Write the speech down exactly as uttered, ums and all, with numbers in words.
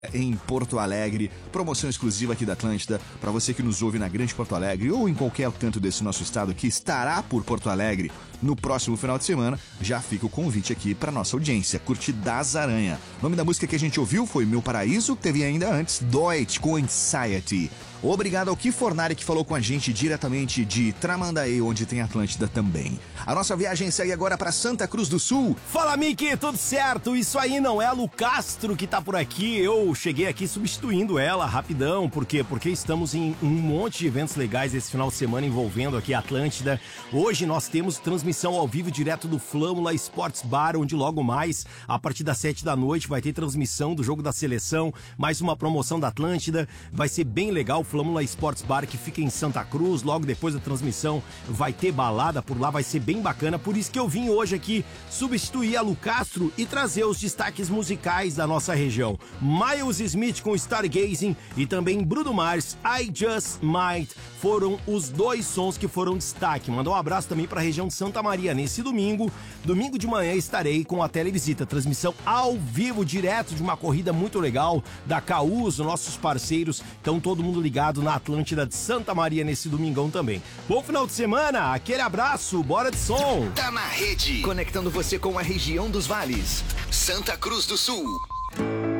em Porto Alegre, promoção exclusiva aqui da Atlântida, para você que nos ouve na Grande Porto Alegre ou em qualquer canto desse nosso estado que estará por Porto Alegre no próximo final de semana. Já fica o convite aqui para nossa audiência, curtir Das Aranha. O nome da música que a gente ouviu foi Meu Paraíso, teve ainda antes Deutsch com Anxiety. Obrigado ao Kifornari que falou com a gente diretamente de Tramandaí, onde tem Atlântida também. A nossa viagem segue agora para Santa Cruz do Sul. Fala, Mickey, tudo certo? Isso aí não é a Lu Castro que tá por aqui. Eu cheguei aqui substituindo ela rapidão. Por quê? Porque estamos em um monte de eventos legais esse final de semana envolvendo aqui a Atlântida. Hoje nós temos transmissão ao vivo direto do Flâmula Sports Bar, onde logo mais, a partir das sete da noite, vai ter transmissão do jogo da seleção, mais uma promoção da Atlântida. Vai ser bem legal. Flâmula Sports Bar, que fica em Santa Cruz. Logo depois da transmissão vai ter balada por lá, vai ser bem bacana. Por isso que eu vim hoje aqui substituir a Lu Castro e trazer os destaques musicais da nossa região. Miles Smith com Stargazing e também Bruno Mars, I Just Might, foram os dois sons que foram destaque. Mandar um abraço também para a região de Santa Maria. Nesse domingo, domingo de manhã, estarei com a Televisita, transmissão ao vivo, direto de uma corrida muito legal da Causo, nossos parceiros. Então todo mundo ligado na Atlântida de Santa Maria nesse domingão também. Bom final de semana, aquele abraço, bora de som! Tá na rede, conectando você com a região dos vales. Santa Cruz do Sul.